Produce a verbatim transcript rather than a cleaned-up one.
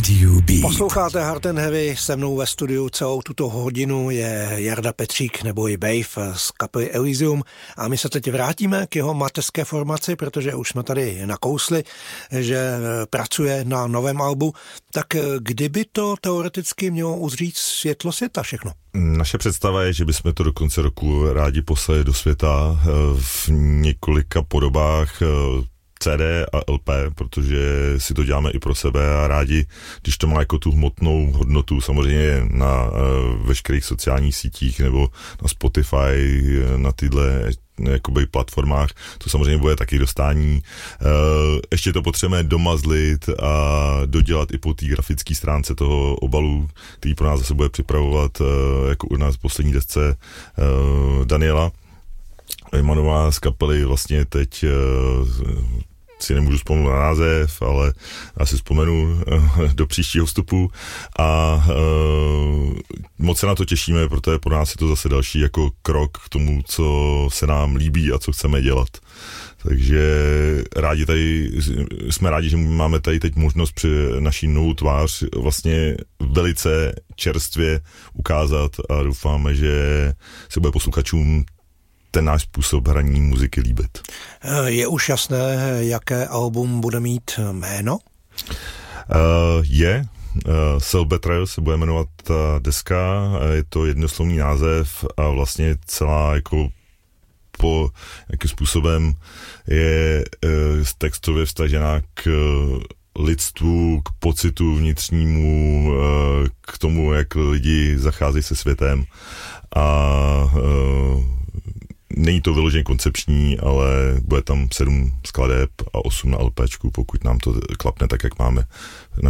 Radio Beat. Posloucháte Hard and Heavy, se mnou ve studiu celou tuto hodinu je Jarda Petřík nebo i Bave z kapely Elysium a my se teď vrátíme k jeho mateřské formaci, protože už jsme tady nakousli, že pracuje na novém albu. Tak kdyby to teoreticky mělo uzřít světlo světa všechno? Naše představa je, že bychom to do konce roku rádi poslali do světa v několika podobách C D a L P, protože si to děláme i pro sebe a rádi, když to má jako tu hmotnou hodnotu, samozřejmě na uh, veškerých sociálních sítích nebo na Spotify, na tyhle jakoby platformách, to samozřejmě bude taky dostání. Uh, ještě to potřebujeme domazlit a dodělat i po té grafické stránce toho obalu, který pro nás zase bude připravovat uh, jako u nás v poslední desce uh, Daniela Jmanová z kapely vlastně teď uh, si nemůžu vzpomenout na název, ale já si vzpomenu do příštího vstupu a uh, moc se na to těšíme, protože pro nás je to zase další jako krok k tomu, co se nám líbí a co chceme dělat. Takže rádi tady, jsme rádi, že máme tady teď možnost při naší novou tvář vlastně velice čerstvě ukázat a doufáme, že se bude posluchačům ten náš způsob hraní muziky líbit. Je už jasné, jaké album bude mít jméno? Uh, je. Uh, Self Betrayal se bude jmenovat ta deska. Je to jednoslovný název a vlastně celá jako po jakým způsobem je uh, textově vztažená k uh, lidstvu, k pocitu vnitřnímu, uh, k tomu, jak lidi zacházejí se světem a uh, není to vyloženě koncepční, ale bude tam sedm skladeb a osm na LPčku, pokud nám to klapne tak, jak máme